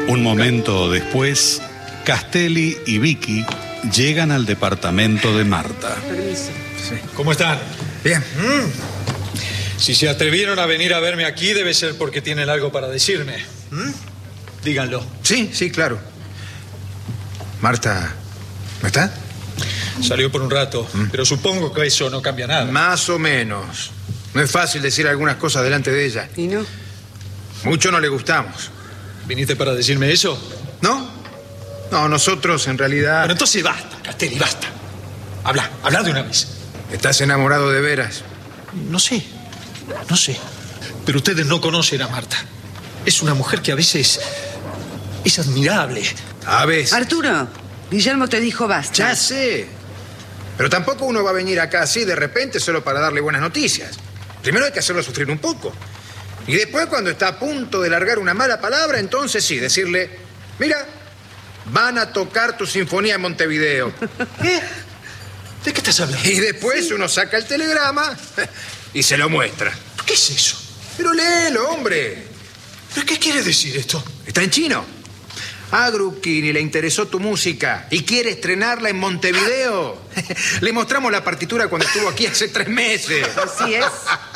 Un momento después, Castelli y Vicky llegan al departamento de Marta. Permiso. Sí. ¿Cómo están? Bien. Si se atrevieron a venir a verme aquí, debe ser porque tienen algo para decirme. Díganlo. Sí, claro. Marta, ¿no está? Salió por un rato, pero supongo que eso no cambia nada. Más o menos. No es fácil decir algunas cosas delante de ella. ¿Y no? Mucho no le gustamos. ¿Viniste para decirme eso? ¿No? No, nosotros en realidad... Bueno, entonces basta, Castelli, basta. Habla de una vez. ¿Estás enamorado de veras? No sé. Pero ustedes no conocen a Marta. Es una mujer que a veces es admirable. A veces. Arturo, Guillermo te dijo basta. Ya sé. Pero tampoco uno va a venir acá así de repente solo para darle buenas noticias. Primero hay que hacerlo sufrir un poco. Y después, cuando está a punto de largar una mala palabra, entonces sí, decirle: mira, van a tocar tu sinfonía en Montevideo. ¿Qué? ¿De qué estás hablando? Y después uno saca el telegrama y se lo muestra. ¿Qué es eso? Pero léelo, hombre. ¿Pero qué quiere decir esto? Está en chino. A Grucchini le interesó tu música y quiere estrenarla en Montevideo. Le mostramos la partitura cuando estuvo aquí hace 3 meses. Así es.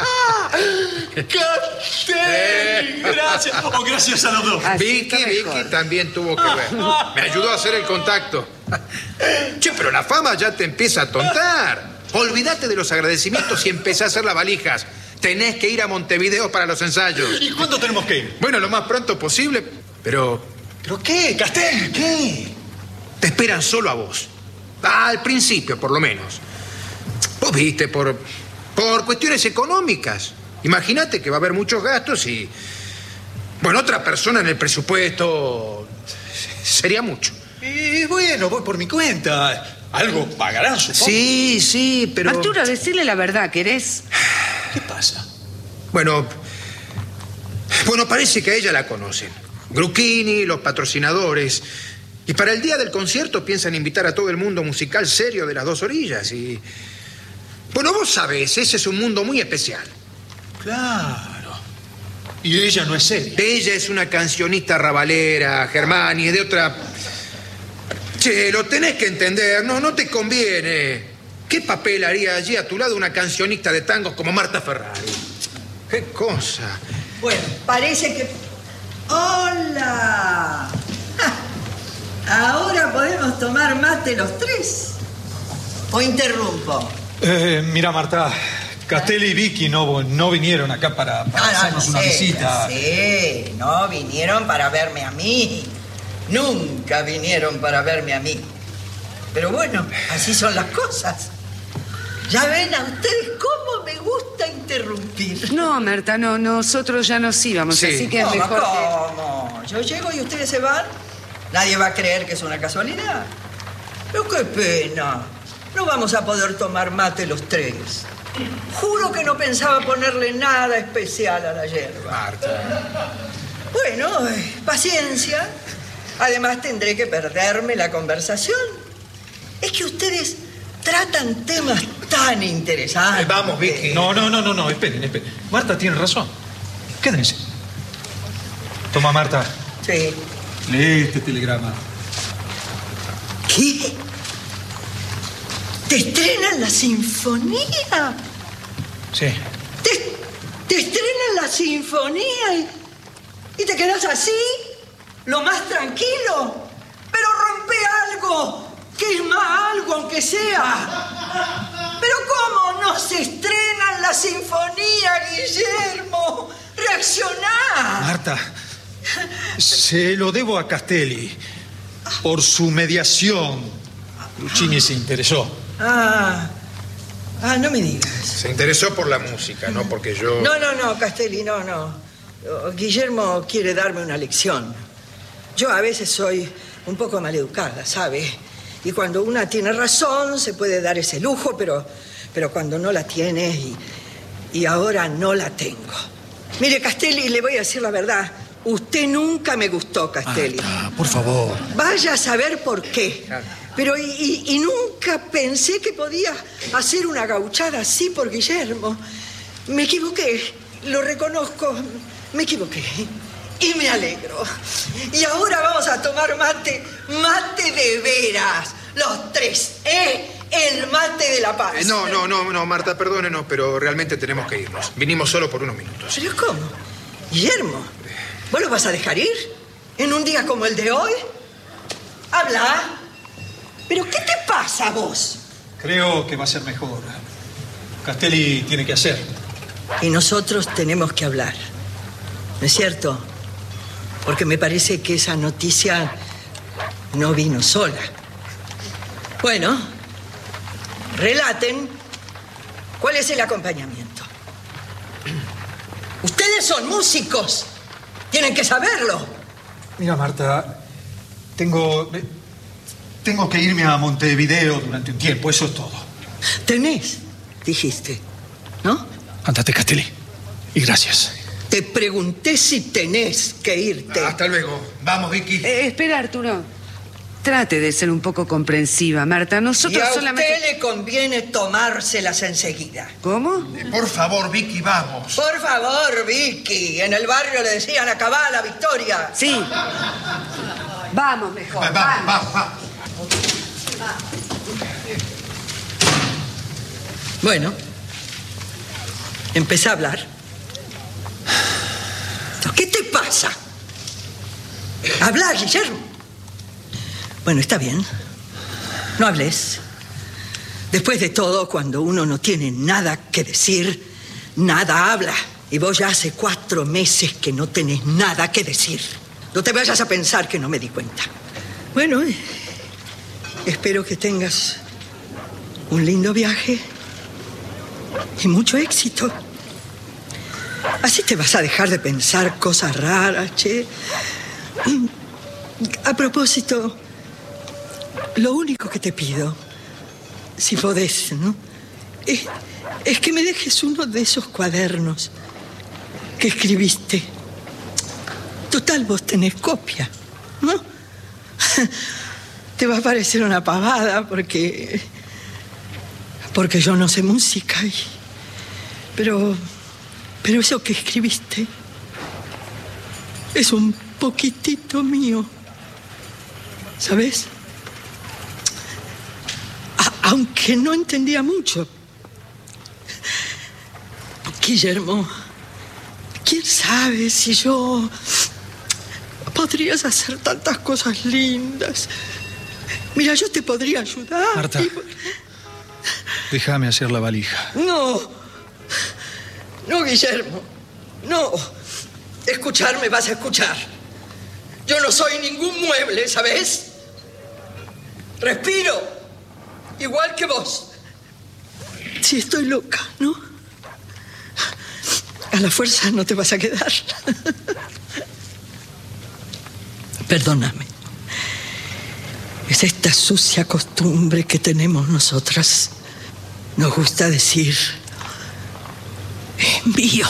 ¡Castelli! Gracias. Oh, gracias a los dos. Así está Vicky mejor. también tuvo que ver. Me ayudó a hacer el contacto. Che, pero la fama ya te empieza a tontar. Olvídate de los agradecimientos y empecé a hacer las valijas. Tenés que ir a Montevideo para los ensayos. ¿Y cuándo tenemos que ir? Bueno, lo más pronto posible, pero... ¿Pero qué, Castelli? ¿Qué? Te esperan solo a vos. Al principio, por lo menos. Vos viste, por cuestiones económicas. Imagínate que va a haber muchos gastos y... Bueno, otra persona en el presupuesto sería mucho. Y bueno, voy por mi cuenta. Algo pagarán, supongo. Sí, pero... Arturo, decirle la verdad, ¿querés? ¿Qué pasa? Bueno, parece que a ella la conocen. Grucchini, los patrocinadores. Y para el día del concierto piensan invitar a todo el mundo musical serio de las dos orillas. Y... Bueno, vos sabés, ese es un mundo muy especial. Claro. Y ella no es seria. Ella es una cancionista rabalera, Germán, y es de otra... Che, lo tenés que entender, no te conviene. ¿Qué papel haría allí a tu lado una cancionista de tangos como Marta Ferrari? ¡Qué cosa! Bueno, parece que... ¡Hola! ¿Ahora podemos tomar mate los 3? ¿O interrumpo? Mira, Marta, Castelli y Vicky no vinieron acá para hacernos una visita. Sí, no vinieron para verme a mí. Nunca vinieron para verme a mí. Pero bueno, así son las cosas. Ya ven a ustedes cómo me gusta interrumpir. No, Marta, no, nosotros ya nos íbamos, Sí. así que es mejor que... ¿Cómo? Yo llego y ustedes se van. Nadie va a creer que es una casualidad. Pero qué pena. No vamos a poder tomar mate los 3. Juro que no pensaba ponerle nada especial a la yerba. Marta. Bueno, paciencia. Además tendré que perderme la conversación. Es que ustedes tratan temas tan interesantes. Vamos, Vicky. No, esperen. Marta tiene razón. Quédense. Toma, Marta. Sí. Lee este telegrama. ¿Qué? ¿Te estrenan la sinfonía? Sí. ¿Te estrenan la sinfonía y te quedas así? ¿Lo más tranquilo? Pero rompe algo, que es más algo aunque sea. ¿Pero cómo no se estrenan la sinfonía, Guillermo? ¡Reaccioná! Marta, se lo debo a Castelli. Por su mediación, Grucchini se interesó. No me digas. Se interesó por la música, no porque yo... No, Castelli, no. Guillermo quiere darme una lección. Yo a veces soy un poco maleducada, ¿sabe? Y cuando una tiene razón se puede dar ese lujo, pero cuando no la tiene y ahora no la tengo. Mire, Castelli, le voy a decir la verdad. Usted nunca me gustó, Castelli. Marta, por favor. Vaya a saber por qué. Pero y nunca pensé que podía hacer una gauchada así por Guillermo. Me equivoqué, lo reconozco, me equivoqué. y me alegro. Y ahora vamos a tomar mate de veras, los tres, el mate de la paz. No, Marta, perdónenos, pero realmente tenemos que irnos. Vinimos solo por unos minutos. ¿Pero cómo? Guillermo, ¿vos lo vas a dejar ir? ¿En un día como el de hoy? Habla. ¿Pero qué te pasa a vos? Creo que va a ser mejor. Castelli tiene que hacer. Y nosotros tenemos que hablar. ¿No es cierto? Porque me parece que esa noticia no vino sola. Bueno, relaten cuál es el acompañamiento. Ustedes son músicos. Tienen que saberlo. Mira, Marta, tengo que irme a Montevideo durante un tiempo, eso es todo. Tenés, dijiste, ¿no? Andate, Castelli. Y gracias. Te pregunté si tenés que irte. Hasta luego. Vamos, Vicky. Espera, Arturo. Trate de ser un poco comprensiva, Marta. Nosotros Y a solamente... usted le conviene tomárselas enseguida. ¿Cómo? Por favor, Vicky, vamos. Por favor, Vicky. En el barrio le decían acabá la victoria. Sí. Vamos mejor. Vamos. Bueno, empecé a hablar. ¿Qué te pasa? Habla, Guillermo. Bueno, está bien. No hables. Después de todo, cuando uno no tiene nada que decir, nada habla. Y vos ya hace 4 meses que no tenés nada que decir. No te vayas a pensar que no me di cuenta. Bueno, espero que tengas un lindo viaje y mucho éxito. Así te vas a dejar de pensar cosas raras, che. A propósito, lo único que te pido, si podés, ¿no? Es que me dejes uno de esos cuadernos que escribiste. Total, vos tenés copia, ¿no? Te va a parecer una pavada porque yo no sé música pero eso que escribiste es un poquitito mío, ¿sabes? Aunque no entendía mucho. Guillermo, ¿quién sabe si yo podrías hacer tantas cosas lindas? Mira, yo te podría ayudar. Marta, déjame hacer la valija. No, Guillermo, no. Escucharme vas a escuchar. Yo no soy ningún mueble, ¿sabes? Respiro, igual que vos. Si estoy loca, ¿no? A la fuerza no te vas a quedar. Perdóname. Es esta sucia costumbre que tenemos nosotras. Nos gusta decir, es mío.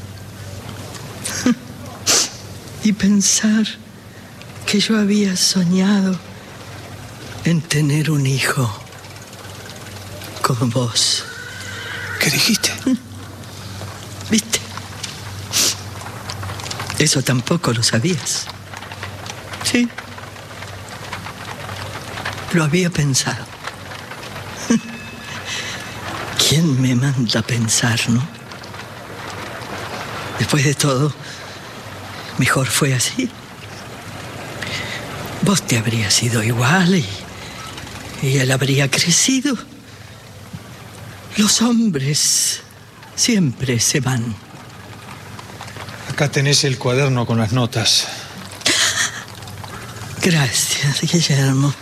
Y pensar que yo había soñado en tener un hijo con vos. ¿Qué dijiste? ¿Viste? Eso tampoco lo sabías. Sí. Lo había pensado. ¿Quién me manda a pensar, no? Después de todo, mejor fue así. Vos te habrías ido igual y él habría crecido. Los hombres siempre se van. Acá tenés el cuaderno con las notas. Gracias, Guillermo.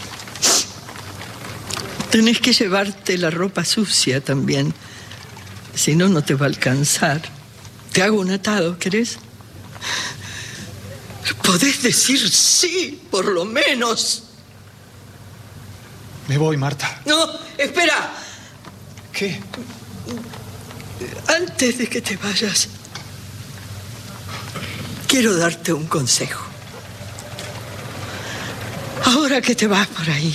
Tenés que llevarte la ropa sucia también. Si no, no te va a alcanzar. Te hago un atado, ¿querés? Podés decir sí, por lo menos. Me voy, Marta. No, espera. ¿Qué? Antes de que te vayas, quiero darte un consejo. Ahora que te vas por ahí,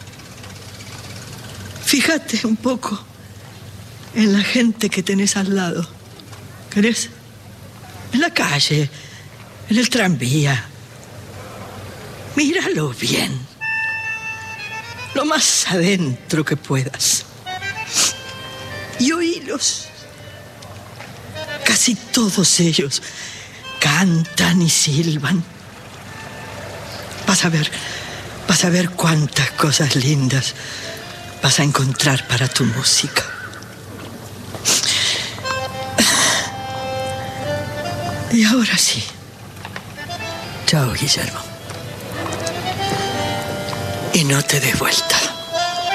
fíjate un poco en la gente que tenés al lado. ¿Querés? En la calle, en el tranvía. Míralo bien. Lo más adentro que puedas. Y oílos. Casi todos ellos cantan y silban. Vas a ver cuántas cosas lindas vas a encontrar para tu música. Y ahora sí. Chao, Guillermo. Y no te des vuelta.